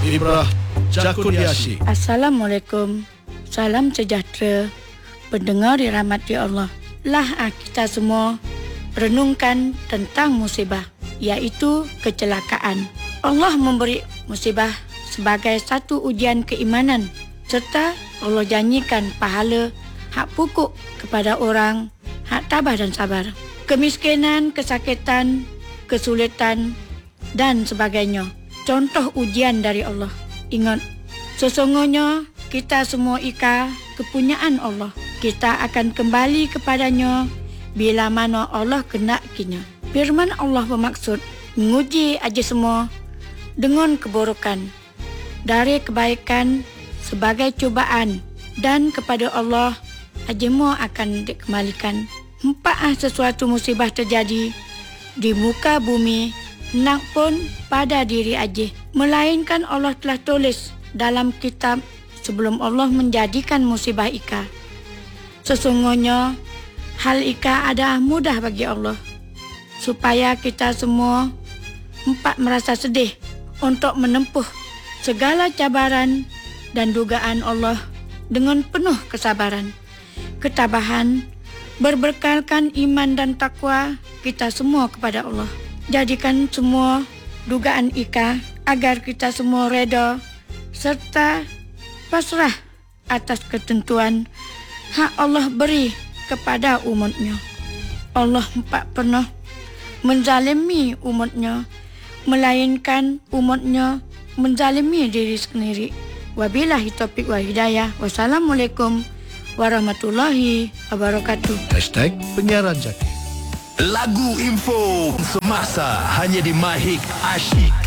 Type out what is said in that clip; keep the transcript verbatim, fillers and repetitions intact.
Ibrah Jakuniasyik. Assalamualaikum. Salam sejahtera. Pendengar dirahmati Allah. Lah kita semua renungkan tentang musibah, iaitu kecelakaan. Allah memberi musibah sebagai satu ujian keimanan, serta Allah janjikan pahala hak pokok kepada orang hak tabah dan sabar. Kemiskinan, kesakitan, kesulitan dan sebagainya contoh ujian dari Allah. Ingat, sesungguhnya kita semua ika kepunyaan Allah. Kita akan kembali kepadanya bila mana Allah kenakinya. Firman Allah bermaksud menguji aja semua dengan keburukan dari kebaikan sebagai cubaan, dan kepada Allah aja semua akan dikembalikan. Hempah sesuatu musibah terjadi di muka bumi, nak pun pada diri aja, melainkan Allah telah tulis dalam kitab sebelum Allah menjadikan musibah ika. Sesungguhnya hal ika adalah mudah bagi Allah, supaya kita semua empat merasa sedih untuk menempuh segala cabaran dan dugaan Allah dengan penuh kesabaran, ketabahan, berbekalkan iman dan takwa kita semua kepada Allah. Jadikan semua dugaan ika agar kita semua reda serta pasrah atas ketentuan hak Allah beri kepada umatnya. Allah tak pernah menzalimi umatnya, melainkan umatnya menzalimi diri sendiri. Wabillahi taufiq wal hidayah. Wassalamualaikum warahmatullahi wabarakatuh. Hashtag Penyiaran Jaki. Lagu info semasa hanya di Mahik Asyik.